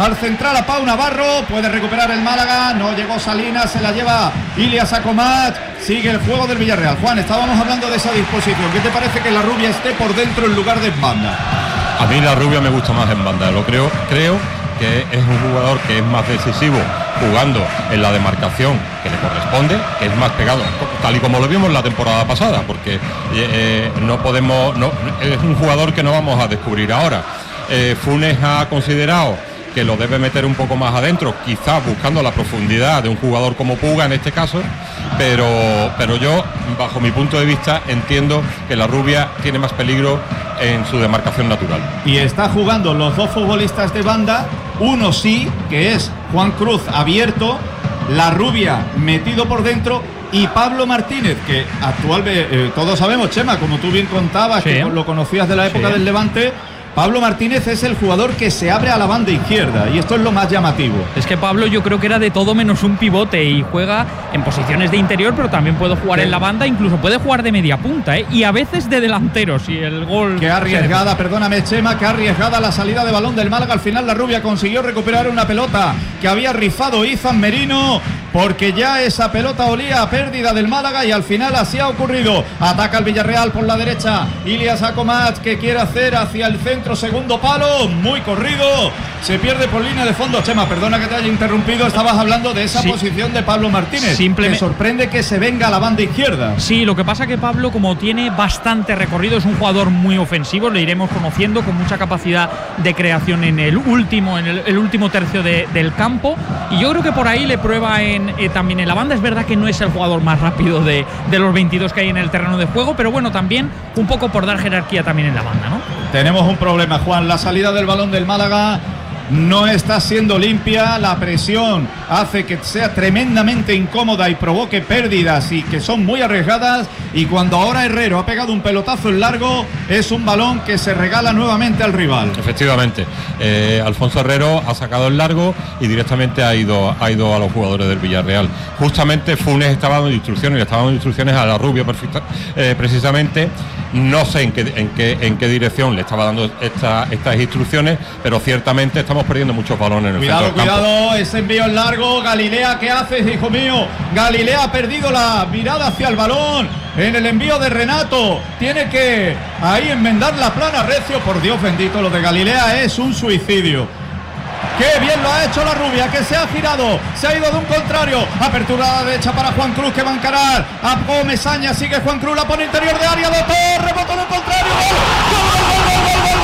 al central a Pau Navarro, puede recuperar el Málaga, no llegó Salinas, se la lleva Ilias Akomat, sigue el juego del Villarreal. Juan, estábamos hablando de esa disposición, ¿qué te parece que la Rubia esté por dentro en lugar de en banda? A mí la Rubia me gusta más en banda, lo creo que es un jugador que es más decisivo jugando en la demarcación que le corresponde, que es más pegado, tal y como lo vimos la temporada pasada, porque no podemos, es un jugador que no vamos a descubrir ahora. Funes ha considerado que lo debe meter un poco más adentro, quizás buscando la profundidad de un jugador como Puga en este caso, pero yo, bajo mi punto de vista, entiendo que la Rubia tiene más peligro en su demarcación natural. Y está jugando los dos futbolistas de banda, uno sí, que es Juan Cruz abierto, la Rubia metido por dentro, y Pablo Martínez, que todos sabemos, Chema, como tú bien contabas, sí, que lo conocías de la época del Levante, Pablo Martínez es el jugador que se abre a la banda izquierda, y esto es lo más llamativo. Es que Pablo yo creo que era de todo menos un pivote y juega en posiciones de interior, pero también puede jugar en la banda, incluso puede jugar de media punta, y a veces de delantero, si el gol... Qué arriesgada, perdóname Chema, qué arriesgada la salida de balón del Málaga. Al final la Rubia consiguió recuperar una pelota que había rifado Izan Merino, porque ya esa pelota olía a pérdida del Málaga, y al final así ha ocurrido. Ataca el Villarreal por la derecha, Ilias Akomat, que quiere hacer hacia el centro, segundo palo, muy corrido, se pierde por línea de fondo. Chema, perdona que te haya interrumpido, estabas hablando de esa posición de Pablo Martínez. Me sorprende que se venga a la banda izquierda. Sí, lo que pasa que Pablo, como tiene bastante recorrido, es un jugador muy ofensivo, lo iremos conociendo, con mucha capacidad de creación en el último tercio del campo, y yo creo que por ahí le prueba también en la banda. Es verdad que no es el jugador más rápido de los 22 que hay en el terreno de juego, pero bueno, también un poco por dar jerarquía también en la banda, ¿no? Tenemos un problema, Juan, la salida del balón del Málaga no está siendo limpia, la presión hace que sea tremendamente incómoda y provoque pérdidas y que son muy arriesgadas, y cuando ahora Herrero ha pegado un pelotazo en largo, es un balón que se regala nuevamente al rival. Efectivamente, Alfonso Herrero ha sacado el largo y directamente ha ido a los jugadores del Villarreal. Justamente Funes estaba dando instrucciones a la Rubia precisamente. No sé en qué dirección le estaba dando estas instrucciones, pero ciertamente estamos perdiendo muchos balones en el centro del campo. Cuidado, ese envío en largo. Galilea, ¿qué haces, hijo mío? Galilea ha perdido la mirada hacia el balón en el envío de Renato. Tiene que ahí enmendar la plana recio. Por Dios bendito, lo de Galilea es un suicidio. Qué bien lo ha hecho la Rubia, que se ha girado, se ha ido de un contrario. Apertura a la derecha para Juan Cruz, que va a encarar a Gómez Aña. Sigue Juan Cruz, la pone interior de área, Doctor, rebotó en el contrario. ¡Gol!